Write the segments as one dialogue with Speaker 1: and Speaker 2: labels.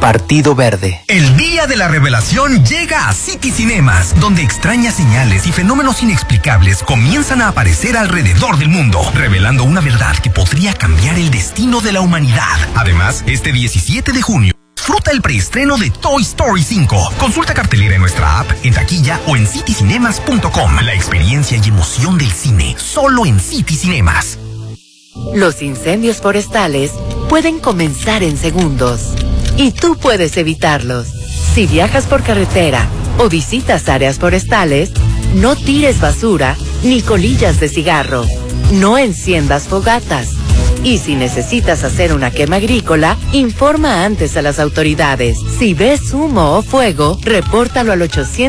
Speaker 1: Partido Verde.
Speaker 2: El día de la revelación llega a City Cinemas, donde extrañas señales y fenómenos inexplicables comienzan a aparecer alrededor del mundo, revelando una verdad que podría cambiar el destino de la humanidad. Además, este 17 de junio, disfruta el preestreno de Toy Story 5. Consulta cartelera en nuestra app, en taquilla o en citycinemas.com. La experiencia y emoción del cine, solo en City Cinemas.
Speaker 3: Los incendios forestales pueden comenzar en segundos y tú puedes evitarlos. Si viajas por carretera o visitas áreas forestales, no tires basura ni colillas de cigarro. No enciendas fogatas. Y si necesitas hacer una quema agrícola, informa antes a las autoridades. Si ves humo o fuego, repórtalo al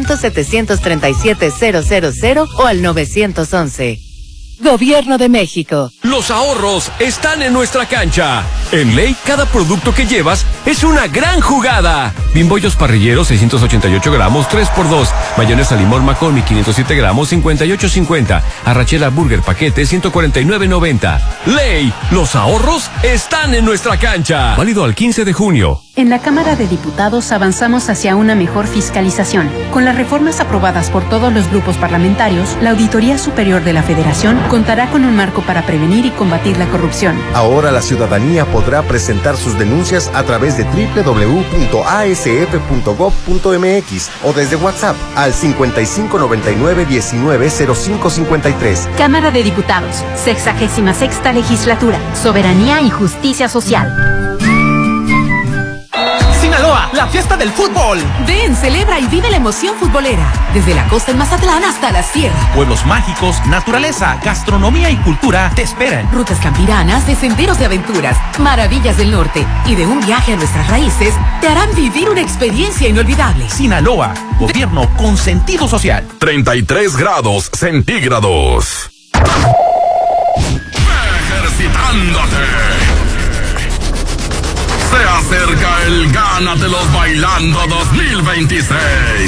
Speaker 3: 800-737-000 o al 911. Gobierno de México.
Speaker 4: Los ahorros están en nuestra cancha. En Ley, cada producto que llevas es una gran jugada. Bimbollos parrilleros, 688 gramos, 3x2. Mayonesa limón McCormick, 507 gramos, 58.50. Arrachera Burger paquete, 149.90. Ley, los ahorros están en nuestra cancha. Válido al 15 de junio.
Speaker 5: En la Cámara de Diputados avanzamos hacia una mejor fiscalización. Con las reformas aprobadas por todos los grupos parlamentarios, la Auditoría Superior de la Federación contará con un marco para prevenir y combatir la corrupción.
Speaker 6: Ahora la ciudadanía podrá presentar sus denuncias a través de www.asf.gov.mx o desde WhatsApp al 5599-190553.
Speaker 5: Cámara de Diputados, 66ª Legislatura, Soberanía y Justicia Social.
Speaker 7: Sinaloa, la fiesta del fútbol.
Speaker 8: Ven, celebra y vive la emoción futbolera. Desde la costa en Mazatlán hasta la sierra.
Speaker 7: Pueblos mágicos, naturaleza, gastronomía y cultura te esperan.
Speaker 8: Rutas campiranas de senderos de aventuras, maravillas del norte y de un viaje a nuestras raíces te harán vivir una experiencia inolvidable.
Speaker 7: Sinaloa, gobierno con sentido social.
Speaker 9: 33 grados centígrados. Ejercitándote. Se acerca el Gánatelos Bailando 2026.